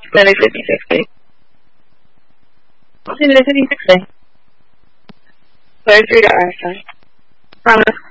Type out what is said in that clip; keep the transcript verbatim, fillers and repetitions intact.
Clinic fifty-six, please. Clinic fifty-six, please. Sorry, three to Einstein. Promise.